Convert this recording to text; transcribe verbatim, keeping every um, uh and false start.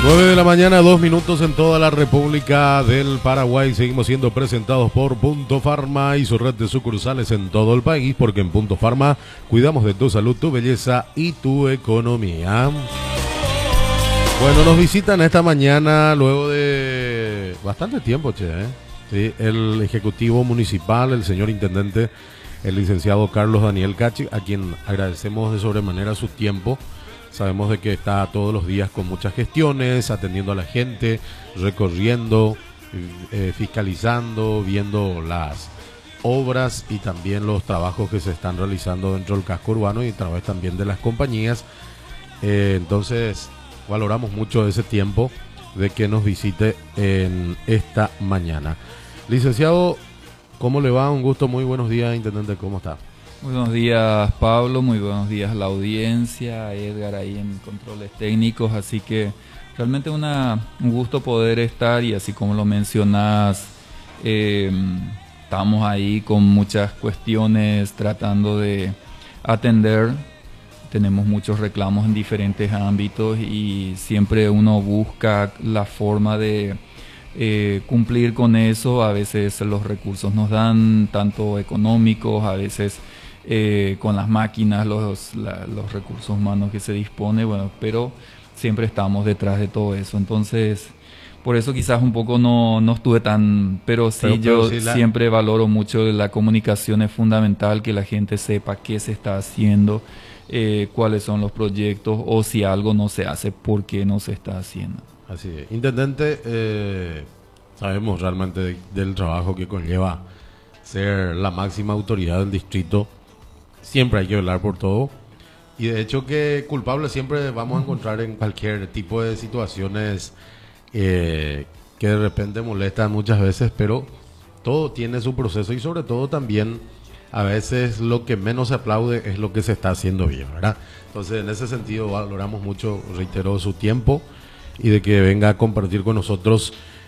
nueve de la mañana, dos minutos en toda la República del Paraguay. Seguimos siendo presentados por Punto Pharma y su red de sucursales en todo el país, porque en Punto Pharma cuidamos de tu salud, tu belleza y tu economía. Bueno, nos visitan esta mañana luego de bastante tiempo, che, ¿eh? Sí, el Ejecutivo Municipal, el señor Intendente, el licenciado Carlos Daniel Cachi, a quien agradecemos de sobremanera su tiempo. Sabemos de que está todos los días con muchas gestiones, atendiendo a la gente, recorriendo, eh, fiscalizando, viendo las obras y también los trabajos que se están realizando dentro del casco urbano y a través también de las compañías. Eh, entonces, valoramos mucho ese tiempo de que nos visite en esta mañana. Licenciado, ¿cómo le va? Un gusto, muy buenos días, Intendente, ¿cómo está? Muy buenos días, Pablo, muy buenos días a la audiencia, Edgar ahí en controles técnicos, así que realmente una, un gusto poder estar y así como lo mencionas, eh, estamos ahí con muchas cuestiones tratando de atender, tenemos muchos reclamos en diferentes ámbitos y siempre uno busca la forma de eh, cumplir con eso. A veces los recursos nos dan, tanto económicos, a veces Eh, con las máquinas, los, la, los recursos humanos que se dispone, bueno, pero siempre estamos detrás de todo eso. Entonces, por eso quizás un poco no, no estuve tan, pero sí, pero, yo pero sí la... siempre valoro mucho la comunicación, es fundamental que la gente sepa qué se está haciendo, eh, cuáles son los proyectos o si algo no se hace, por qué no se está haciendo. Así es. Intendente, eh, sabemos realmente de, del trabajo que conlleva ser la máxima autoridad del distrito. Siempre hay que velar por todo. Y de hecho que culpables siempre vamos a encontrar en cualquier tipo de situaciones eh, que de repente molestan muchas veces, pero todo tiene su proceso y sobre todo también a veces lo que menos se aplaude es lo que se está haciendo bien, ¿verdad? Entonces en ese sentido valoramos mucho, reitero, su tiempo y de que venga a compartir con nosotros